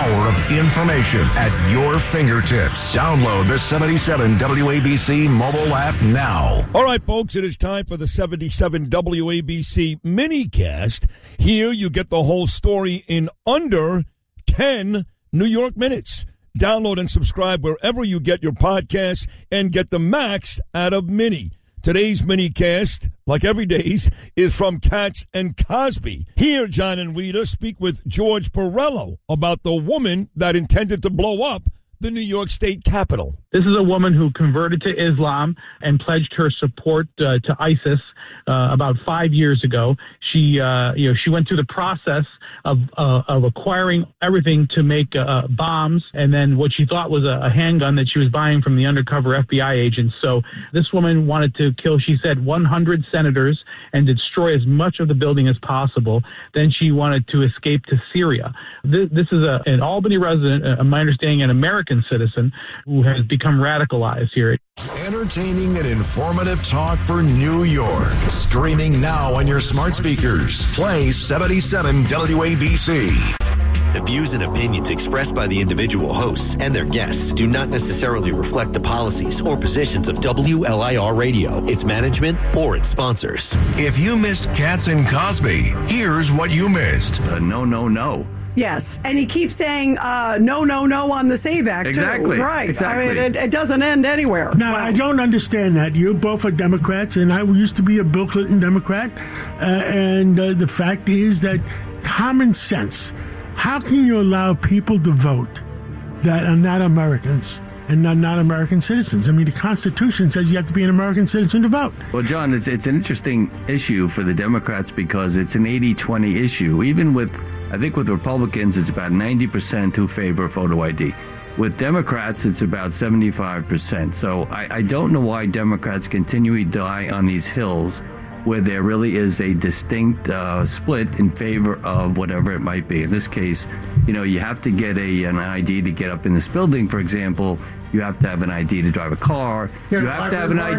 power of information at your fingertips. Download the 77 WABC mobile app now. All right, folks, it is time for the 77 WABC minicast. Here you get the whole story in under 10 New York minutes. Download and subscribe wherever you get your podcasts and get the max out of Mini. Today's minicast, like every day's, is from Katz and Cosby. Here, John and Rita speak with George Borrello about the woman that intended to blow up the New York State Capitol. This is a woman who converted to Islam and pledged her support to ISIS about 5 years ago. She went through the process of acquiring everything to make bombs, and then what she thought was a handgun that she was buying from the undercover FBI agents. So this woman wanted to kill, she said, 100 senators and destroy as much of the building as possible. Then she wanted to escape to Syria. This is an Albany resident, my understanding, an American citizen who has become radicalized here. Entertaining and informative talk for New York. Streaming now on your smart speakers. Play 77 WABC. The views and opinions expressed by the individual hosts and their guests do not necessarily reflect the policies or positions of WLIR Radio, its management, or its sponsors. If you missed Katz and Cosby, here's what you missed. No. Yes, and he keeps saying no on the SAVE Act, exactly. Too. Right. Exactly. I mean, it doesn't end anywhere. Now, I don't understand that. You both are Democrats, and I used to be a Bill Clinton Democrat. And the fact is that common sense, how can you allow people to vote that are not Americans and not American citizens? I mean, the Constitution says you have to be an American citizen to vote. Well, John, it's an interesting issue for the Democrats because it's an 80-20 issue. Even I think with Republicans, it's about 90% who favor photo ID. With Democrats, it's about 75%. So I don't know why Democrats continually die on these hills where there really is a distinct split in favor of whatever it might be. In this case, you have to get an ID to get up in this building, for example. You have to have an ID to drive a car. You have to have an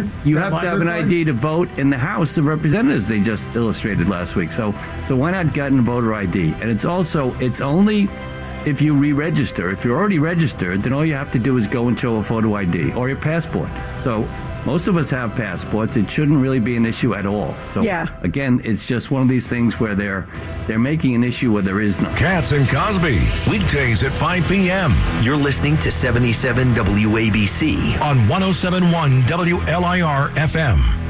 ID to vote in the House of Representatives. They just illustrated last week. So why not get a voter ID? And it's only if you re-register. If you're already registered, then all you have to do is go and show a photo ID or your passport. So most of us have passports. It shouldn't really be an issue at all. So again, it's just one of these things where they're making an issue where there is none. Katz and Cosby, weekdays at 5 p.m. You're listening to 77 WABC on 107.1 WLIR FM.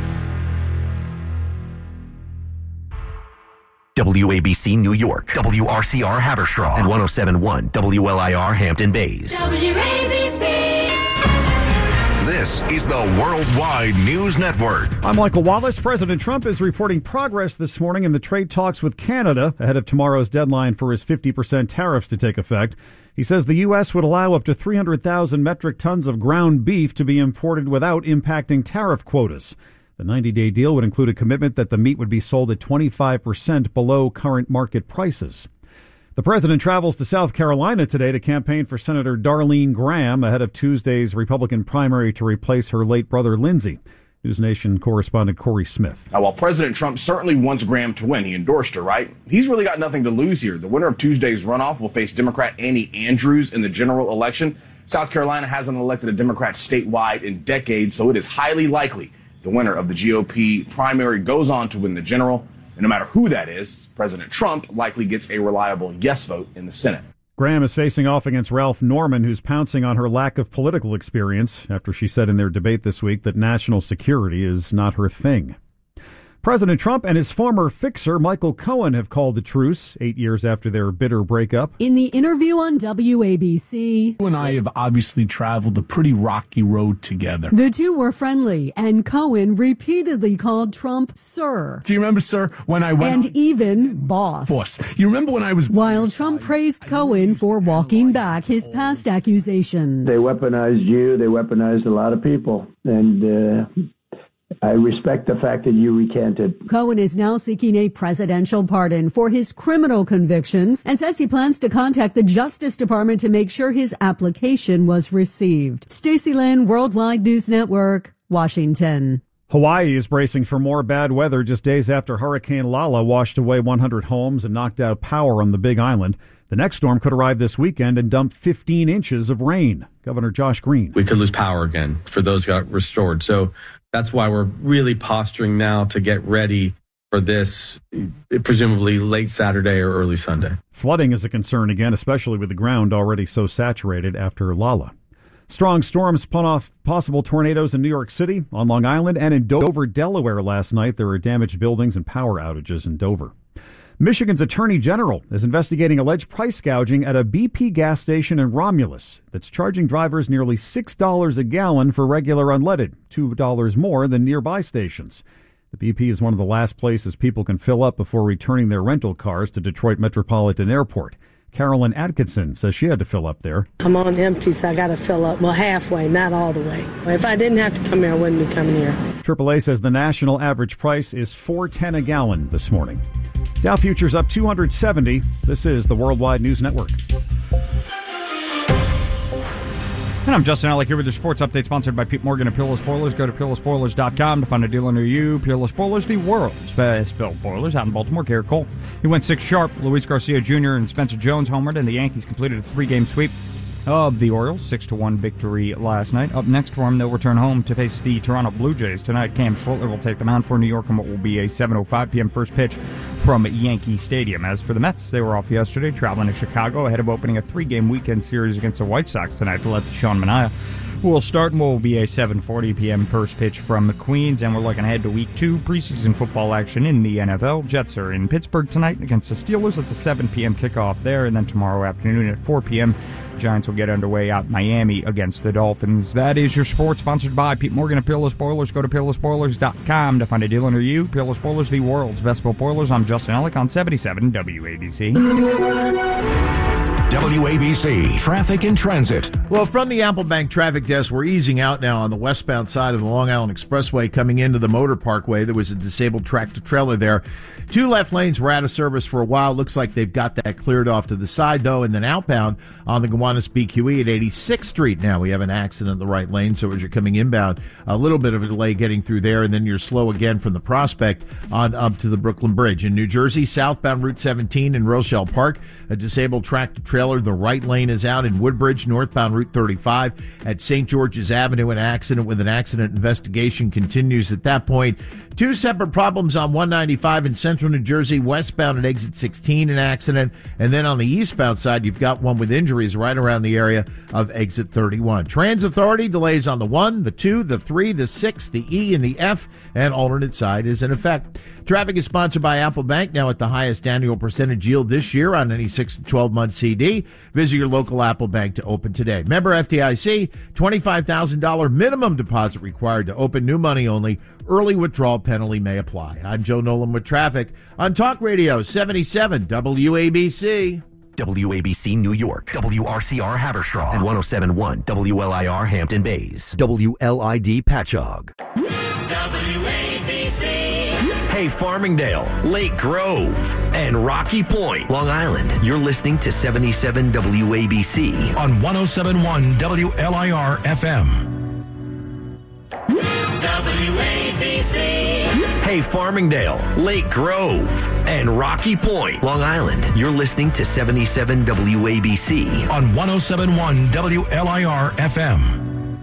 WABC New York, WRCR Haverstraw, and 107.1 WLIR Hampton Bays. WABC. This is the Worldwide News Network. I'm Michael Wallace. President Trump is reporting progress this morning in the trade talks with Canada ahead of tomorrow's deadline for his 50% tariffs to take effect. He says the U.S. would allow up to 300,000 metric tons of ground beef to be imported without impacting tariff quotas. The 90-day deal would include a commitment that the meat would be sold at 25% below current market prices. The president travels to South Carolina today to campaign for Senator Darlene Graham ahead of Tuesday's Republican primary to replace her late brother Lindsey. News Nation correspondent Corey Smith. Now, while President Trump certainly wants Graham to win, he endorsed her, right? He's really got nothing to lose here. The winner of Tuesday's runoff will face Democrat Annie Andrews in the general election. South Carolina hasn't elected a Democrat statewide in decades, so it is highly likely the winner of the GOP primary goes on to win the general. And no matter who that is, President Trump likely gets a reliable yes vote in the Senate. Graham is facing off against Ralph Norman, who's pouncing on her lack of political experience after she said in their debate this week that national security is not her thing. President Trump and his former fixer, Michael Cohen, have called a truce 8 years after their bitter breakup. In the interview on WABC, you and I have obviously traveled a pretty rocky road together. The two were friendly, and Cohen repeatedly called Trump Sir. Do you remember, sir, when I went... And even Boss. Boss. You remember when I was... While Trump praised Cohen for walking back his past accusations. They weaponized you. They weaponized a lot of people. And... I respect the fact that you recanted. Cohen is now seeking a presidential pardon for his criminal convictions and says he plans to contact the Justice Department to make sure his application was received. Stacey Lynn, Worldwide News Network, Washington. Hawaii is bracing for more bad weather just days after Hurricane Lala washed away 100 homes and knocked out power on the Big Island. The next storm could arrive this weekend and dump 15 inches of rain. Governor Josh Green. We could lose power again for those who got restored. So that's why we're really posturing now to get ready for this, presumably late Saturday or early Sunday. Flooding is a concern again, especially with the ground already so saturated after Lala. Strong storms spun off possible tornadoes in New York City, on Long Island, and in Dover, Delaware last night. There were damaged buildings and power outages in Dover. Michigan's Attorney General is investigating alleged price gouging at a BP gas station in Romulus that's charging drivers nearly $6 a gallon for regular unleaded, $2 more than nearby stations. The BP is one of the last places people can fill up before returning their rental cars to Detroit Metropolitan Airport. Carolyn Atkinson says she had to fill up there. I'm on empty, so I got to fill up. Well, halfway, not all the way. If I didn't have to come here, I wouldn't be coming here. AAA says the national average price is $4.10 a gallon this morning. Dow futures up 270. This is the Worldwide News Network. And I'm Justin Alec here with your sports update sponsored by Pete Morgan and Peerless Spoilers. Go to PeerlessSpoilers.com to find a dealer near you. Peerless Spoilers, the world's best built spoilers out in Baltimore. Garrett Cole. He went 6 sharp. Luis Garcia Jr. and Spencer Jones homered, and the Yankees completed a 3-game sweep of the Orioles. 6-1 victory last night. Up next for him, they'll return home to face the Toronto Blue Jays. Tonight, Cam Schwartler will take the mound for New York in what will be a 7:05 p.m. first pitch from Yankee Stadium. As for the Mets, they were off yesterday, traveling to Chicago ahead of opening a 3-game weekend series against the White Sox tonight to let Sean Manaea will start and will be a 7:40 p.m. first pitch from the Queens, and we're looking ahead to Week 2 preseason football action in the NFL. Jets are in Pittsburgh tonight against the Steelers. It's a 7 p.m. kickoff there, and then tomorrow afternoon at 4 p.m., Giants will get underway out in Miami against the Dolphins. That is your sports, sponsored by Pete Morgan and Peerless Spoilers. Go to PeerlessSpoilers.com to find a dealer near you. Peerless Spoilers, the world's best built spoilers. I'm Justin Ellick on 77 WABC. WABC Traffic and Transit. Well, from the Apple Bank traffic desk, we're easing out now on the westbound side of the Long Island Expressway coming into the Motor Parkway. There was a disabled tractor-trailer there. 2 left lanes were out of service for a while. Looks like they've got that cleared off to the side, though. And then outbound on the Gowanus BQE at 86th Street now. We have an accident in the right lane, so as you're coming inbound, a little bit of a delay getting through there, and then you're slow again from the Prospect on up to the Brooklyn Bridge. In New Jersey, southbound Route 17 in Rochelle Park, a disabled tractor-trailer. The right lane is out in Woodbridge, northbound Route 35 at St. George's Avenue. An accident investigation continues at that point. 2 separate problems on 195 in central New Jersey, westbound at exit 16, an accident. And then on the eastbound side, you've got one with injuries right around the area of exit 31. Trans Authority delays on the 1, the 2, the 3, the 6, the E, and the F, and alternate side is in effect. Traffic is sponsored by Apple Bank, now at the highest annual percentage yield this year on any 6 to 12-month CD. Visit your local Apple Bank to open today. Member FDIC, $25,000 minimum deposit required to open, new money only. Early withdrawal penalty may apply. I'm Joe Nolan with traffic on Talk Radio 77 WABC. WABC New York, WRCR Haverstraw, and 107.1 WLIR Hampton Bays, WLID Patchogue. WABC. Hey, Farmingdale, Lake Grove, and Rocky Point, Long Island. You're listening to 77 WABC on 107.1 WLIR FM. WABC. Hey, Farmingdale, Lake Grove, and Rocky Point, Long Island. You're listening to 77 WABC on 107.1 WLIR FM.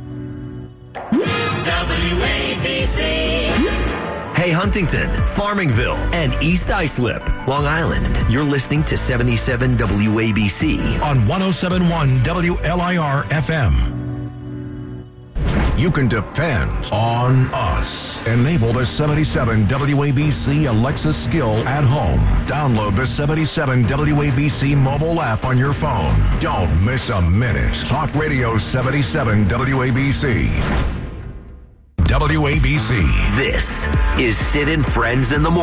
WABC. Hey, Huntington, Farmingville, and East Islip, Long Island. You're listening to 77 WABC on 107.1 WLIR FM. You can depend on us. Enable the 77 WABC Alexa skill at home. Download the 77 WABC mobile app on your phone. Don't miss a minute. Talk Radio 77 WABC. WABC. This is Sid and Friends in the Morning.